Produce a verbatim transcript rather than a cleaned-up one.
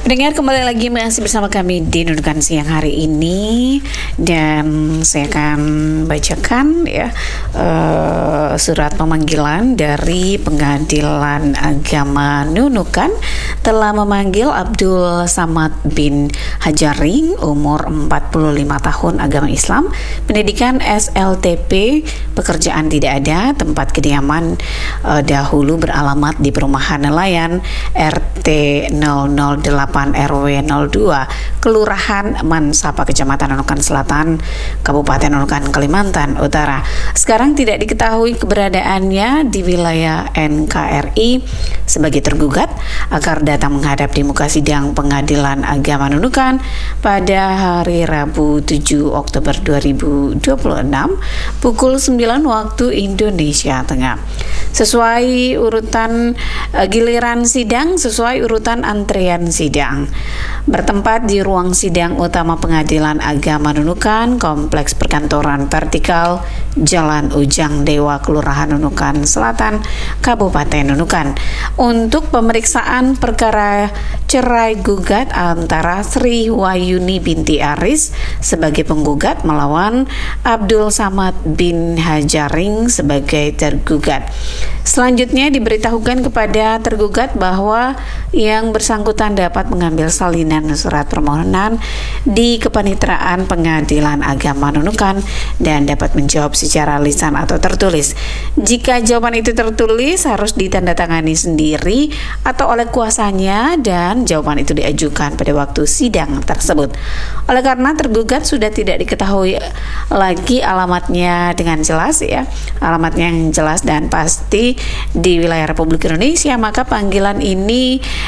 Pendengar, kembali lagi masih bersama kami di Nunukan Siang hari ini, dan saya akan bacakan ya uh, surat pemanggilan dari Pengadilan Agama Nunukan telah memanggil Abdul Samad bin Hajaring, umur empat puluh lima tahun, agama Islam, pendidikan S L T P, pekerjaan tidak ada, tempat kediaman uh, dahulu beralamat di Perumahan Nelayan R T nol nol delapan R W nol dua, Kelurahan Mansapa, Kecamatan Nunukan Selatan, Kabupaten Nunukan, Kalimantan Utara. Sekarang tidak diketahui keberadaannya di wilayah N K R I sebagai tergugat agar datang menghadap di muka sidang Pengadilan Agama Nunukan pada hari Rabu tujuh Oktober dua ribu dua puluh enam pukul sembilan waktu Indonesia Tengah. Sesuai urutan uh, giliran sidang sesuai urutan antrean sidang. Bertempat di ruang sidang utama Pengadilan Agama Nunukan, Kompleks Perkantoran Vertikal, Jalan Ujang Dewa, Kelurahan Nunukan Selatan, Kabupaten Nunukan, untuk pemeriksaan perkara cerai gugat antara Sri Wayuni binti Aris sebagai penggugat melawan Abdul Samad bin Hajaring sebagai tergugat. Selanjutnya diberitahukan kepada tergugat bahwa yang bersangkutan dapat mengambil salinan surat permohonan di Kepanitraan Pengadilan Agama Nunukan dan dapat menjawab secara lisan atau tertulis. Jika jawaban itu tertulis, harus ditandatangani sendiri atau oleh kuasanya, dan jawaban itu diajukan pada waktu sidang tersebut. Oleh karena tergugat sudah tidak diketahui lagi alamatnya dengan jelas ya, alamatnya yang jelas dan pasti di wilayah Republik Indonesia, maka panggilan ini